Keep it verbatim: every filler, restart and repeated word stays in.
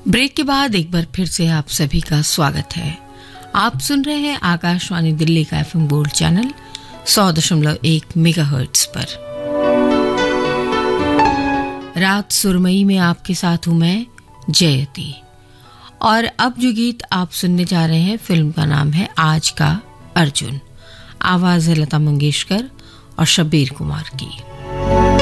Break के बाद एक बार फिर से आप सभी का स्वागत है। आप सुन रहे हैं आकाशवाणी दिल्ली का एफएम गोल्ड चैनल सौ दशमलव एक मेगाहर्ट्ज पर। रात सुरमई में आपके साथ हूं मैं जयती। और अब जो गीत आप सुनने जा रहे हैं, फिल्म का नाम है आज का अर्जुन। आवाज है लता मंगेशकर और शब्बीर कुमार की।